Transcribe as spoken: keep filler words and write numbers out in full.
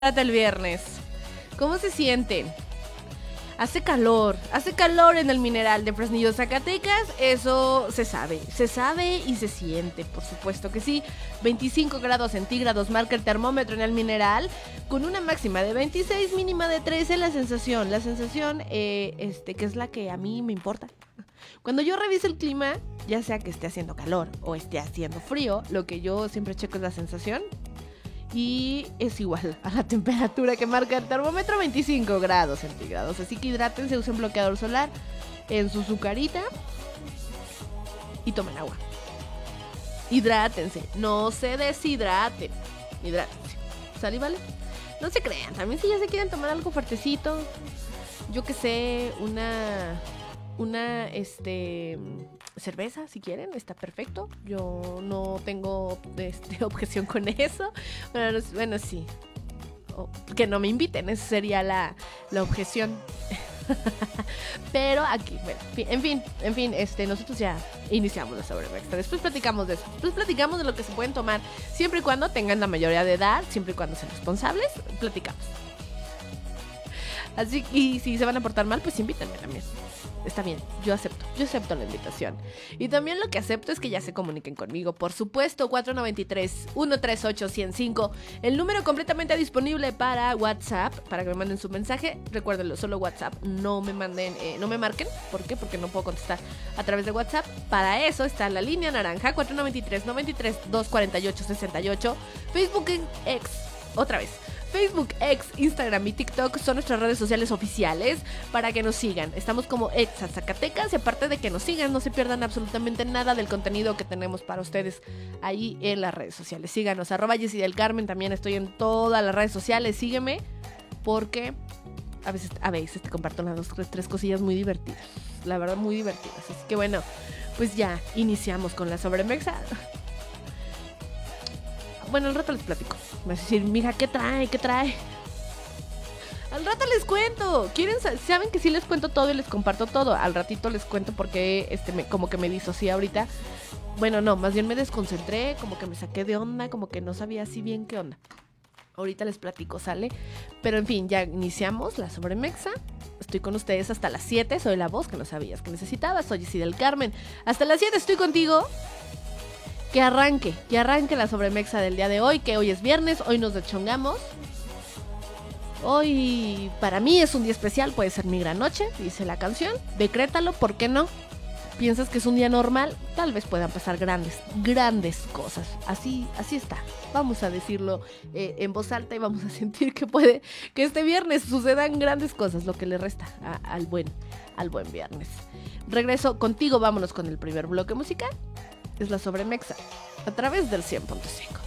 el viernes. ¿Cómo se siente? Hace calor, hace calor en el Mineral de Fresnillo, Zacatecas, eso se sabe, se sabe y se siente, por supuesto que sí. veinticinco grados centígrados marca el termómetro en el Mineral, con una máxima de veintiséis, mínima de trece, la sensación, la sensación, eh, este, que es la que a mí me importa. Cuando yo reviso el clima, ya sea que esté haciendo calor o esté haciendo frío, lo que yo siempre checo es la sensación. Y es igual a la temperatura que marca el termómetro, veinticinco grados centígrados. Así que hidrátense, usen bloqueador solar en su azucarita y tomen agua. Hidrátense, no se deshidraten. Hidrátense. ¿Sale, vale? No se crean, también si ya se quieren tomar algo fuertecito, yo que sé, una... Una, este, cerveza, si quieren, está perfecto. Yo no tengo, este, objeción con eso. Bueno, bueno sí. O, que no me inviten, esa sería la, la objeción. Pero aquí, bueno, en fin, en fin, este, nosotros ya iniciamos la sobremesa. Después platicamos de eso. Después platicamos de lo que se pueden tomar siempre y cuando tengan la mayoría de edad, siempre y cuando sean responsables, platicamos. Así que, y si se van a portar mal, pues invítenme también. Está bien, yo acepto, yo acepto la invitación. Y también lo que acepto es que ya se comuniquen conmigo. Por supuesto, cuatro nueve tres, uno tres ocho, uno cero cinco. El número completamente disponible para WhatsApp, para que me manden su mensaje. Recuérdenlo, solo WhatsApp, no me manden, eh, no me marquen. ¿Por qué? Porque no puedo contestar a través de WhatsApp. Para eso está la línea naranja, cuatro nueve tres, nueve tres, dos cuatro ocho, seis ocho. Facebook X, otra vez. Facebook, X, Instagram y TikTok son nuestras redes sociales oficiales para que nos sigan. Estamos como Exa Zacatecas y aparte de que nos sigan, no se pierdan absolutamente nada del contenido que tenemos para ustedes ahí en las redes sociales. Síganos, arroba Jessy del Carmen, también estoy en todas las redes sociales, sígueme porque a veces, a veces te comparto las dos, tres cosillas muy divertidas, la verdad muy divertidas. Así que bueno, pues ya iniciamos con la sobremesa. Bueno, al rato les platico. Me vas a decir, mija, ¿qué trae? ¿Qué trae? Al rato les cuento. ¿Quieren? Saben que sí les cuento todo y les comparto todo. Al ratito les cuento porque este, me, como que me disocié ahorita. Bueno, no, más bien me desconcentré, como que me saqué de onda, como que no sabía así bien qué onda. Ahorita les platico, ¿sale? Pero en fin, ya iniciamos la sobremesa. Estoy con ustedes hasta las siete. Soy la voz que no sabías que necesitabas. Soy Jessy del Carmen. Hasta las siete estoy contigo. Que arranque, que arranque la sobremesa del día de hoy, que hoy es viernes, hoy nos deschongamos. Hoy para mí es un día especial, puede ser mi gran noche, dice la canción. Decrétalo, ¿por qué no? ¿Piensas que es un día normal? Tal vez puedan pasar grandes, grandes cosas. Así, así está. Vamos a decirlo eh, en voz alta y vamos a sentir que puede, que este viernes sucedan grandes cosas, lo que le resta a, al buen, al buen viernes. Regreso contigo, vámonos con el primer bloque musical. Es la sobremesa a través del cien punto cinco.